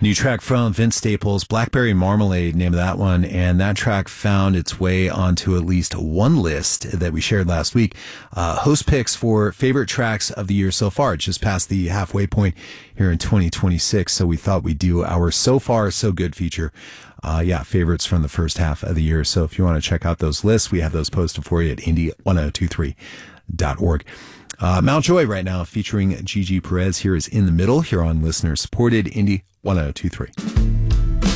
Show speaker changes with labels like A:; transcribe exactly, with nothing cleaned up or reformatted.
A: New track from Vince Staples, Blackberry Marmalade, name of that one. And that track found its way onto at least one list that we shared last week. Uh, host picks for favorite tracks of the year so far. It's just past the halfway point here in twenty twenty-six. So we thought we'd do our So Far, So Good feature. Uh, yeah, favorites from the first half of the year. So if you want to check out those lists, we have those posted for you at indie ten twenty-three dot org. Uh, Mountjoy right now featuring Gigi Perez. Here is In the Middle here on listener supported Indie ten twenty-three.